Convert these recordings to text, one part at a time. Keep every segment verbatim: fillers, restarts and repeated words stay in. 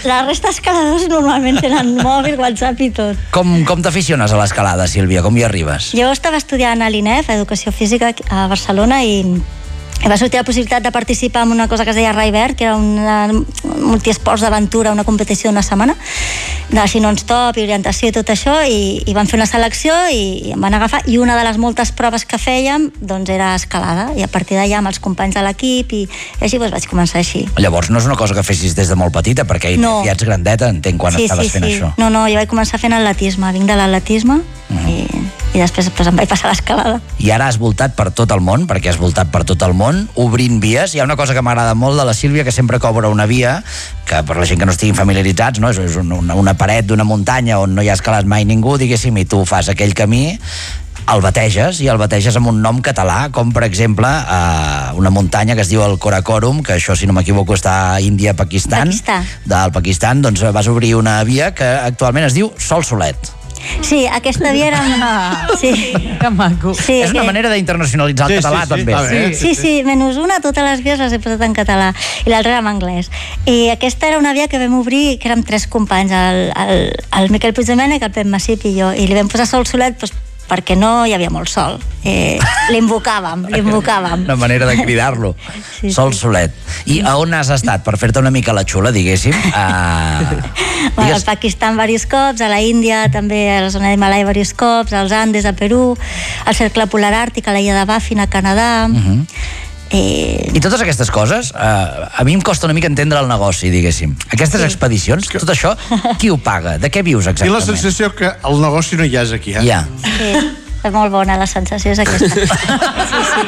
La resta d'escaladors normalment tenen mòbil, WhatsApp i tot. Com, com t'aficiones a l'escalada, Sílvia? Com hi arribes? Jo estava estudiant a l'I N E F, Educació Física, a Barcelona, i i va sortir la possibilitat de participar en una cosa que es deia Raivert, que era un multiesports d'aventura, una competició d'una setmana, de si non-stop i orientació i tot això, i, i van fer una selecció i, i em van agafar, i una de les moltes proves que fèiem doncs era escalada, i a partir d'allà amb els companys de l'equip, i, i així doncs vaig començar així. Llavors no és una cosa que fessis des de molt petita, perquè no. ja ets grandeta, entenc, quan sí, estaves sí, fent sí. això. No, no, jo vaig començar fent atletisme, vinc de l'atletisme, mm. i... i després pues, em vaig passar a l'escalada. I ara has voltat per tot el món, perquè has voltat per tot el món, obrint vies. Hi ha una cosa que m'agrada molt de la Sílvia, que sempre que obre una via, que per la gent que no estiguin familiaritzats, no? és una, una paret d'una muntanya on no hi ha escalat mai ningú, diguéssim, i tu fas aquell camí, el bateges, i el bateges amb un nom català, com per exemple eh, una muntanya que es diu el Karakorum, que això, si no m'equivoco, està a Índia, Pakistan. Pakistan. Del Pakistan, doncs vas obrir una via que actualment es diu Sol Solet. Sí, aquesta via era... Una... Sí. Que maco. Sí, és una que... manera d'internacionalitzar el Sí, català, sí, sí, també. sí, Sí, sí, menys una, totes les vies les he posat en català, i l'altra era en anglès. I aquesta era una via que vam obrir, que érem tres companys, el, el, el Miquel Puigdomènech, el Pep Massip i jo, i li vam posar Sol Solet doncs, perquè no hi havia molt sol. Eh, l'invocàvem, l'invocàvem. Una manera de cridar-lo. Sí, Sol sí. Solet. I a on has estat? Per fer-te una mica la xula, diguéssim. Uh, Bueno, digues... al Pakistan diversos cops, a la Índia també, a la zona de Malai diversos cops, als Andes a Perú, al Cercle Polar Àrtic, a l'illa de Baffin a Canadà. Uh -huh. eh... I totes aquestes coses, uh, a mi em costa una mica entendre el negoci, diguéssim. Aquestes sí. expedicions, tot això, qui ho paga? De què vius exactament? Tinc la sensació que el negoci no hi és aquí, eh? Ja. Sí, és molt bona, la sensació és aquesta. Sí, sí.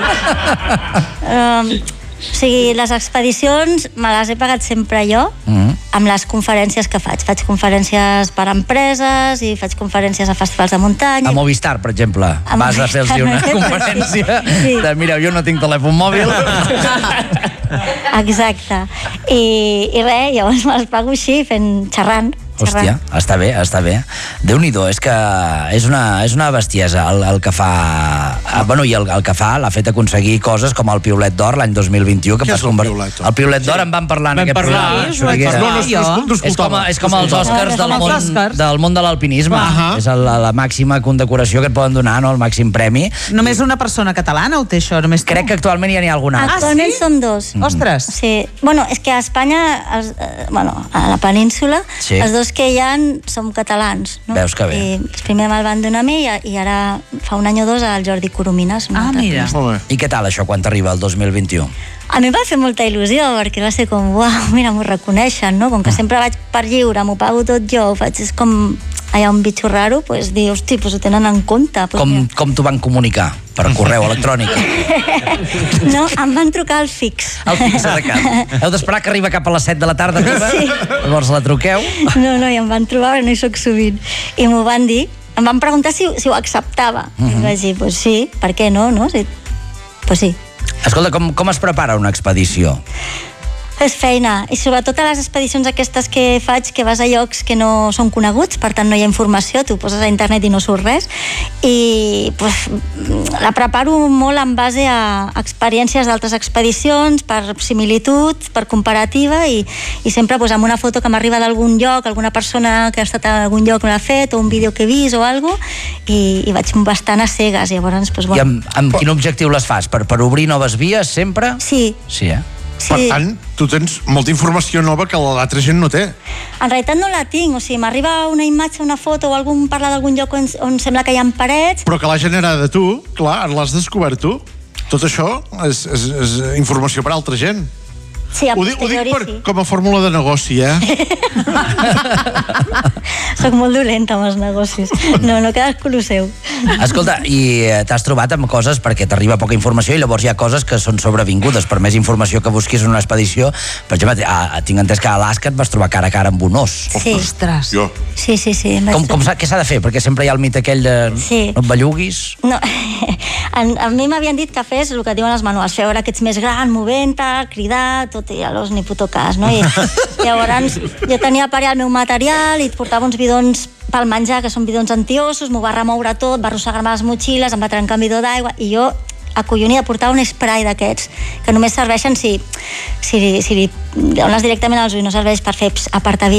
Um, o sigui, les expedicions me les he pagat sempre jo, mm. amb les conferències que faig. Faig conferències per a empreses i faig conferències a festivals de muntanya. A Movistar, per exemple, a vas a fer-los una conferència sí. de mira, jo no tinc telèfon mòbil. Exacte. I, i res, llavors me les pago així, fent xerrant. Hòstia, està bé, està bé. Déu-n'hi-do, és que és una, és una bestiesa el, el que fa... Bueno, i el, el que fa l'ha fet aconseguir coses com el Piolet d'Or l'any dos mil vint-i-u. Que Què és el conver... Piolet d'Or? El Piolet d'Or en vam parlar en vam aquest parlar, programa. Sí, no, no, no, és com, és com els Oscars del món, del món de l'alpinisme. Uh -huh. És la, la màxima condecoració que et poden donar, no? El màxim premi. Només una persona catalana ho té això? Només Crec que actualment ja n'hi ha alguna altra. Actualment Ah, sí? són dos. Mm. Ostres! Sí. Bueno, és que a Espanya, els, eh, bueno, a la península, sí. els dos que hi ha som catalans. No? Veus que bé. I primer me'l van donar a mi i, i ara fa un any o dos al Jordi Coromines. Ah, mira. I què tal això quan t'arriba el dos mil vint-i-u? A mi em va fer molta il·lusió perquè va ser com, uau, mira, m'ho reconeixen, no? Com que sempre vaig per lliure, m'ho pago tot jo, ho faig, és com allà un bitxo raro, doncs dir, hosti, doncs ho tenen en compte. Pues, com com t'ho van comunicar? Per correu electrònic? No, em van trucar al fix. Al fix de cap. Heu d'esperar que arriba cap a les set de la tarda, sí. Llavors la truqueu? No, no, i em van trobar, no hi soc sovint. I m'ho van dir, em van preguntar si, si ho acceptava. Uh -huh. I vaig dir, pues sí, per què no, no? Sí. Pues sí. Escolta, com, com es prepara una expedició? És feina, i sobretot a les expedicions aquestes que faig, que vas a llocs que no són coneguts, per tant no hi ha informació, tu poses a internet i no surt res, i pues, la preparo molt en base a experiències d'altres expedicions, per similitud, per comparativa, i, i sempre pues, amb una foto que m'arriba d'algun lloc, alguna persona que ha estat a algun lloc me l'ha fet, o un vídeo que he vist o alguna cosa, i, i vaig bastant a cegues, llavors, pues, bueno. I amb, amb quin objectiu les fas? Per, per obrir noves vies, sempre? Sí. Sí, eh? Sí. Per tant, tu tens molta informació nova que l'altra gent no té. En realitat no la tinc, o sigui, m'arriba una imatge, una foto o algun parla d'algun lloc on, on sembla que hi ha parets. Però que l'ha generada tu, clar, l'has descobert tu. Tot això és, és, és informació per a altra gent. Sí, a ho, dic, ho dic per, sí. com a fórmula de negoci, eh? Soc molt dolenta amb els negocis. No, no, cadascú lo seu. Escolta, i t'has trobat amb coses perquè t'arriba poca informació i llavors hi ha coses que són sobrevingudes. Per més informació que busquis en una expedició, per exemple, a, tinc entès que a Alaska et vas trobar cara a cara amb un os. Sí. Ostres. Jo. Sí, sí, sí. Com, com, què s'ha de fer? Perquè sempre hi ha el mite aquell de sí. no et belluguis. No, a, a mi m'havien dit que fes el que diuen els manuals, fer veure que ets més gran, movent-te, cridar, tot i a l'os ni puto cas, no? I llavors jo tenia per allà el meu material i et portava uns bidons pel menjar, que són bidons antiossos, m'ho va remoure tot, va arrossegar-me les motxilles, em va trencar un bidó d'aigua, i jo acollonida portava un spray d'aquests que només serveixen si, si, si li dones directament als ulls, no serveix per fer apartar